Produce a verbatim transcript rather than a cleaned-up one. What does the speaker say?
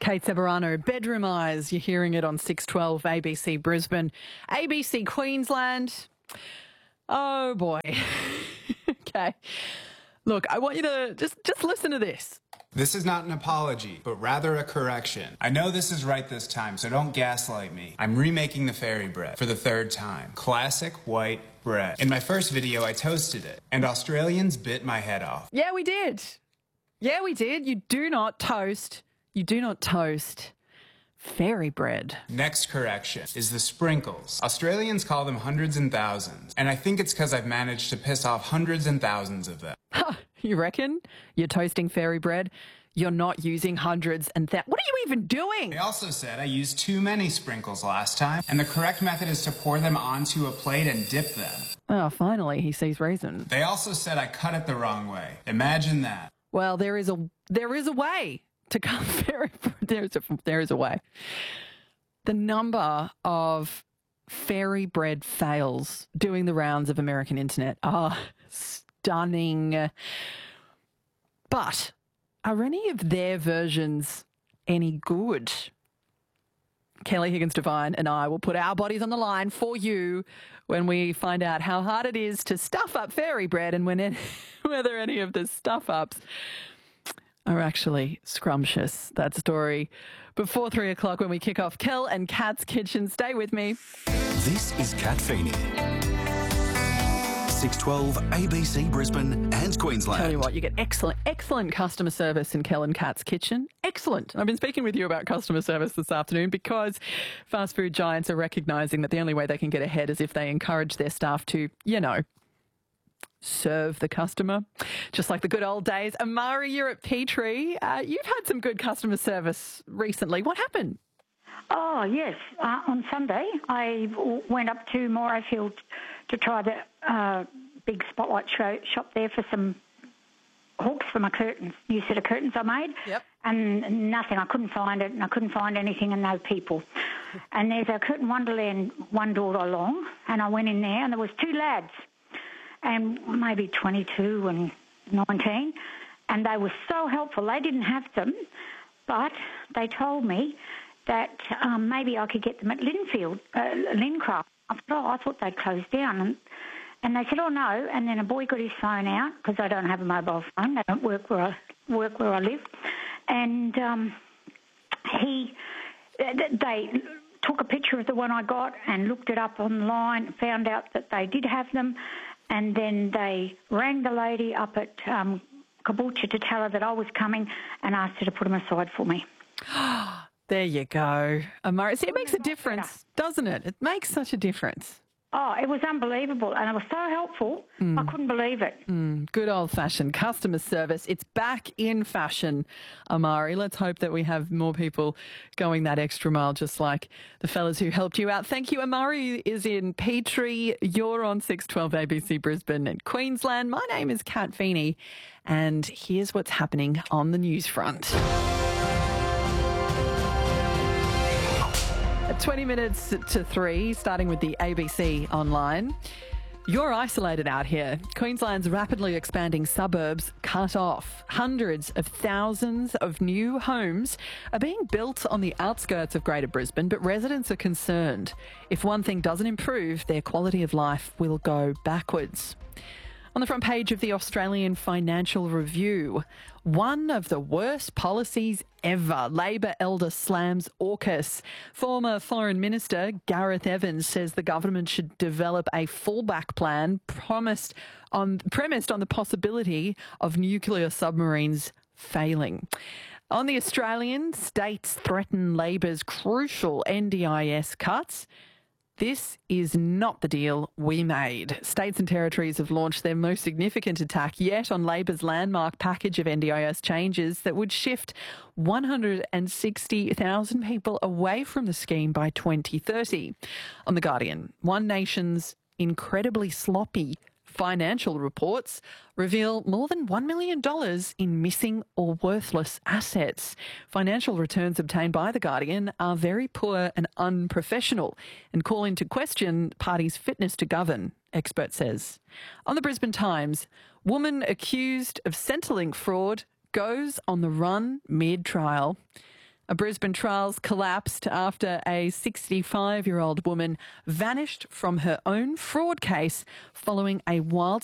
Kate Severano, Bedroom Eyes. You're hearing it on six twelve A B C Brisbane, A B C Queensland. Oh, boy. Okay. Look, I want you to just, just listen to this. This is not an apology, but rather a correction. I know this is right this time, so don't gaslight me. I'm remaking the fairy bread for the third time. Classic white bread. In my first video, I toasted it, and Australians bit my head off. Yeah, we did. Yeah, we did. You do not toast. You do not toast fairy bread. Next correction is the sprinkles. Australians call them hundreds and thousands, and I think it's because I've managed to piss off hundreds and thousands of them. Huh, you reckon? You're toasting fairy bread? You're not using hundreds and thousands. What are you even doing? They also said I used too many sprinkles last time, and the correct method is to pour them onto a plate and dip them. Oh, finally, he sees reason. They also said I cut it the wrong way. Imagine that. Well, there is a there is a way to cut fairy bread. There is a, there is a way. The number of fairy bread fails doing the rounds of American internet are stunning. But are any of their versions any good? Kelly Higgins-Devine and I will put our bodies on the line for you when we find out how hard it is to stuff up fairy bread and when it, whether any of the stuff-ups are actually scrumptious. That story before three o'clock when we kick off Kel and Kat's Kitchen. Stay with me. This is Kat Feeney. six twelve A B C Brisbane and Queensland. Tell you what, you get excellent, excellent customer service in Kel and Kat's Kitchen. Excellent. I've been speaking with you about customer service this afternoon because fast food giants are recognising that the only way they can get ahead is if they encourage their staff to, you know, serve the customer, just like the good old days. Amari, you're at Petrie. Uh, you've had some good customer service recently. What happened? Oh, yes. Uh, on Sunday, I w- went up to Morayfield to try the uh, big spotlight show, shop there for some hooks for my curtains, new set of curtains I made. Yep. And nothing. I couldn't find it, and I couldn't find anything and no people. And there's a Curtain Wonderland one door along, and I went in there, and there was two lads, and maybe twenty-two and nineteen, and they were so helpful. They didn't have them, but they told me that um, maybe I could get them at Linfield, uh, Lincraft. I thought, oh, I thought they'd closed down, and and they said, oh no. And then a boy got his phone out because I don't have a mobile phone. They don't work where I work where I live, and um, he they took a picture of the one I got and looked it up online. Found out that they did have them. And then they rang the lady up at um, Caboolture to tell her that I was coming and asked her to put them aside for me. There you go. Amari, see, it makes a difference, doesn't it? It makes such a difference. Oh, it was unbelievable, and it was so helpful, mm. I couldn't believe it. Mm, good old-fashioned customer service. It's back in fashion, Amari. Let's hope that we have more people going that extra mile, just like the fellas who helped you out. Thank you. Amari is in Petrie. You're on six twelve A B C Brisbane and Queensland. My name is Kat Feeney, and here's what's happening on the news front. twenty minutes to three, starting with the A B C online. You're isolated out here. Queensland's rapidly expanding suburbs cut off. Hundreds of thousands of new homes are being built on the outskirts of Greater Brisbane, but residents are concerned. If one thing doesn't improve, their quality of life will go backwards. On the front page of the Australian Financial Review, one of the worst policies ever. Labor elder slams AUKUS. Former Foreign Minister Gareth Evans says the government should develop a fallback plan promised on, premised on the possibility of nuclear submarines failing. On the Australian, states threaten Labor's crucial N D I S cuts. This is not the deal we made. States and territories have launched their most significant attack yet on Labor's landmark package of N D I S changes that would shift one hundred sixty thousand people away from the scheme by twenty thirty. On The Guardian, One Nation's incredibly sloppy financial reports reveal more than one million dollars in missing or worthless assets. Financial returns obtained by The Guardian are very poor and unprofessional and call into question parties' fitness to govern, expert says. On the Brisbane Times, woman accused of Centrelink fraud goes on the run mid-trial. A Brisbane trial's collapsed after a sixty-five-year-old woman vanished from her own fraud case following a wild